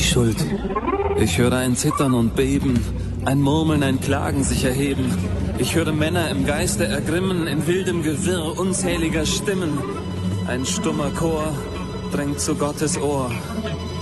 Schuld. Ich höre ein Zittern und Beben, ein Murmeln, ein Klagen sich erheben. Ich höre Männer im Geiste ergrimmen, in wildem Gewirr unzähliger Stimmen. Ein stummer Chor drängt zu Gottes Ohr.